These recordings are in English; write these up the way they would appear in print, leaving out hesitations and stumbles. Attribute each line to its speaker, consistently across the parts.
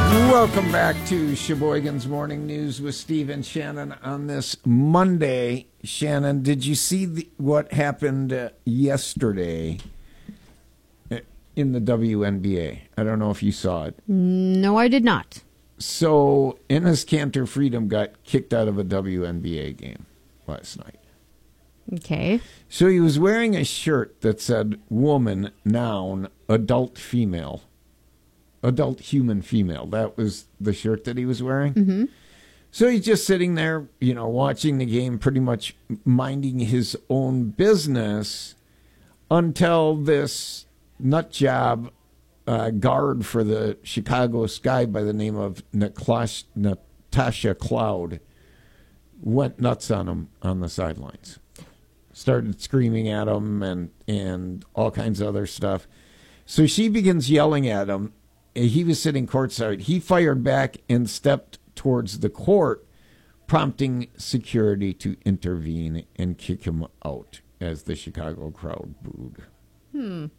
Speaker 1: Welcome back to Sheboygan's Morning News with Steve and Shannon on this Monday. Shannon, did you see what happened yesterday in the WNBA? I don't know if you saw it.
Speaker 2: No, I did not.
Speaker 1: So, Enes Kanter Freedom got kicked out of a WNBA game last night.
Speaker 2: Okay.
Speaker 1: So he was wearing a shirt that said woman, noun, adult female. Adult human female. That was the shirt that he was wearing.
Speaker 2: Mm-hmm.
Speaker 1: So he's just sitting there, watching the game, pretty much minding his own business until this nut job guard for the Chicago Sky by the name of Natasha Cloud went nuts on him on the sidelines. Started screaming at him and all kinds of other stuff. So she begins yelling at him. He was sitting courtside. He fired back and stepped towards the court, prompting security to intervene and kick him out as the Chicago crowd booed.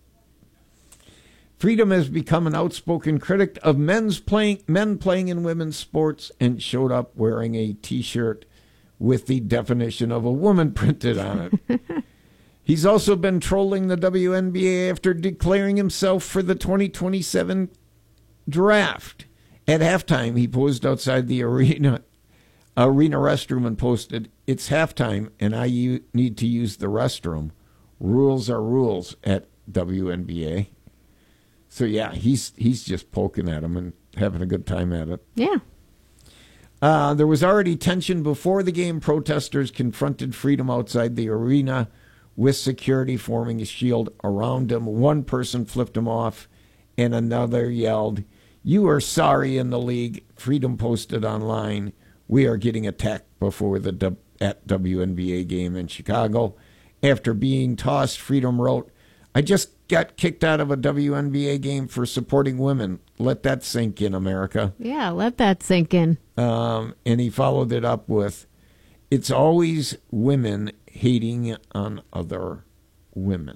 Speaker 1: Freedom has become an outspoken critic of men playing in women's sports and showed up wearing a T-shirt with the definition of a woman printed on it. He's also been trolling the WNBA after declaring himself for the 2027 draft. At halftime, he posed outside the arena restroom and posted, "It's halftime, and I need to use the restroom. Rules are rules at WNBA." So, yeah, he's just poking at him and having a good time at it.
Speaker 2: Yeah.
Speaker 1: There was already tension before the game. Protesters confronted Freedom outside the arena with security forming a shield around him. One person flipped him off, and another yelled, "You are sorry in the league." Freedom posted online, "We are getting attacked before the at WNBA game in Chicago." After being tossed, Freedom wrote, "I just got kicked out of a WNBA game for supporting women. Let that sink in, America."
Speaker 2: Yeah, let that sink in.
Speaker 1: And he followed it up with, "It's always women hating on other women."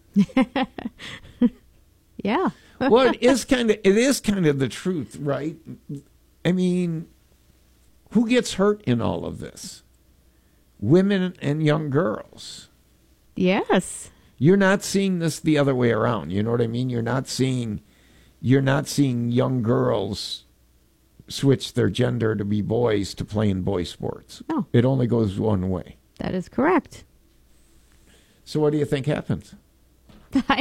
Speaker 2: Yeah.
Speaker 1: Well, it is kind of the truth, right? I mean, who gets hurt in all of this? Women and young girls.
Speaker 2: Yes.
Speaker 1: You're not seeing this the other way around. You know what I mean? You're not seeing young girls switch their gender to be boys to play in boy sports.
Speaker 2: No.
Speaker 1: It only goes one way.
Speaker 2: That is correct.
Speaker 1: So what do you think happens?
Speaker 2: I